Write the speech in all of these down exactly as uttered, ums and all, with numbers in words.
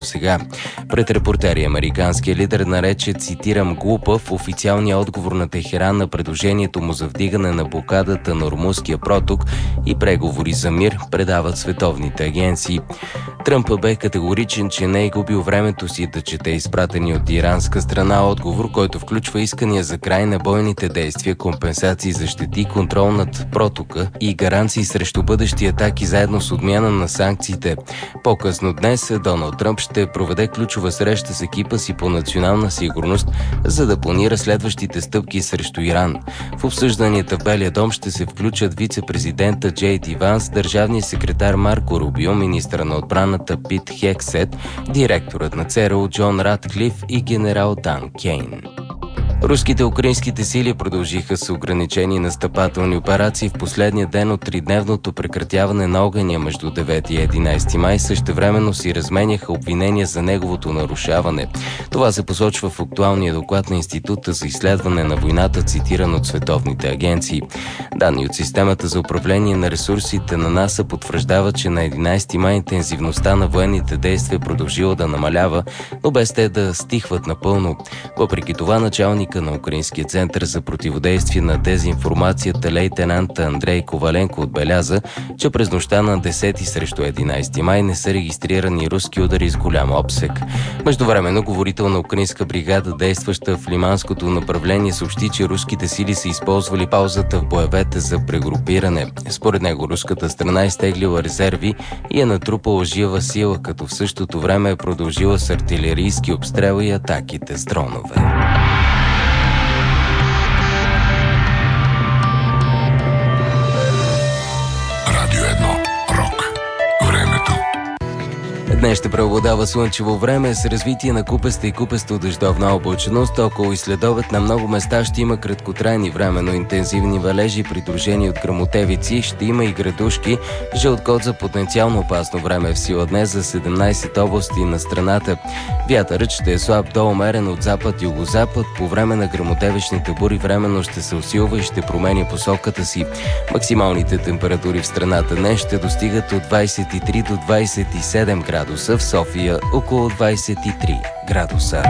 сега. Пред репортери американският лидер нарече, цитирам, глупав официалния отговор на Техеран на предложението му за вдигане на блокадата на Ормузския проток и преговори за мир, предават световните агенции. Тръмп бе категоричен, че не е губил времето си да чете изпратени от иранска страна отговор, който включва искания за край на бойните действия, компенсации за щети, контрол над протока и гаранции срещу бъдещи атаки заедно с отмяна на санкциите. По-късно днес Доналд Тръмп ще проведе ключова среща с екипа си по национална сигурност, за да планира следващите стъпки срещу Иран. В обсъжданията в Белия дом ще се включат вице-президента Джей Ди Ванс, държавният секретар Марко Рубио, министъра на отбраната Пит Хексет, директорът на ЦРУ Джон Ратклиф и генерал Дан Кейн. Руските и украинските сили продължиха с ограничени настъпателни операции в последния ден от тридневното прекратяване на огъня между девети и единайсети май. Същевременно си разменяха обвинения за неговото нарушаване. Това се посочва в актуалния доклад на Института за изследване на войната, цитиран от световните агенции. Данни от системата за управление на ресурсите на НАСА потвърждават, че на единайсети май интензивността на военните действия продължила да намалява, но без те да стихват напълно. Въпреки това, началник на Украинския център за противодействие на дезинформацията лейтенант Андрей Коваленко отбеляза, че през нощта на десети срещу единайсети май не са регистрирани руски удари с голям обсег. Междувременно говорител на украинска бригада, действаща в лиманското направление, съобщи, че руските сили са използвали паузата в боевете за прегрупиране. Според него руската страна е изтеглила резерви и е натрупала жива сила, като в същото време е продължила с артилерийски обстрел и атаките с дронове. Днес ще преобладава слънчево време с развитие на купеста и купесто дъждовна облачност. Около и следобед на много места ще има краткотрайни временно интензивни валежи, придружени от гръмотевици. Ще има и градушки. Жълт код за потенциално опасно време в сила днес за седемнайсет области на страната. Вятърът ще е слаб до умерен от запад-югозапад. По време на гръмотевичните бури временно ще се усилва и ще променя посоката си. Максималните температури в страната днес ще достигат от двайсет и три до двайсет и седем градуса. В София около двайсет и три градуса.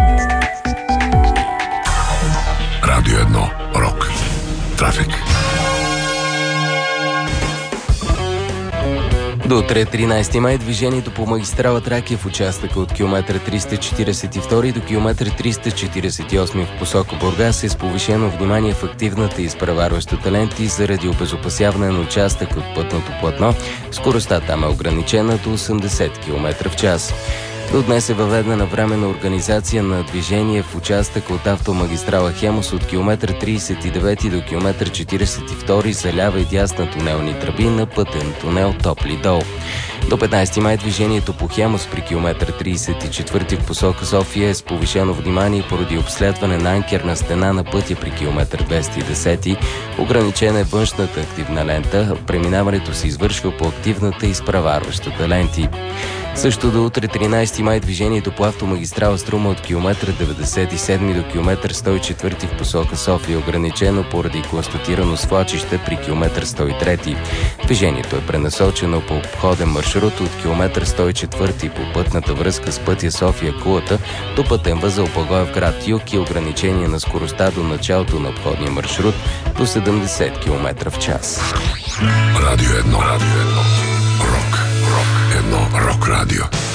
Радио едно Рок. Трафик. До утре, тринайсети май, движението по магистрала Тракия в участъка от километър триста четирийсет и втори до километър триста четирийсет и осми в посока Бургас е с повишено внимание в активната и изпреварващата ленти заради обезопасяване на участък от пътното платно. Скоростта там е ограничена до осемдесет километра в час. До днес е въведена временна организация на движение в участъка от автомагистрала Хемус от километър трийсет и девети до километър четирийсет и втори за лява и дясна тунелни тръби на пътен тунел Топли дол. До петнайсети май движението по Хемус при километър трийсет и четвърти в посока София е с повишено внимание поради обследване на анкерна стена на пътя при километър двеста и десет. Ограничена е външната активна лента. Преминаването се извършва по активната и изпреварващата ленти. Също до утре, тринайсети май, движението по автомагистрала Струма от километър деветдесет и седми до километър сто и четвърти в посока София е ограничено поради констатирано свлачище при километър сто и трети. Движението е пренасочено по обходен маршрут от километър сто и четвърти по пътната връзка с пътя София-Кулата до пътен възел Благоевград юг и ограничение на скоростта до началото на обходния маршрут до седемдесет километра в час. Радио едно. Радио едно. Рок. Рок. Едно Рок радио.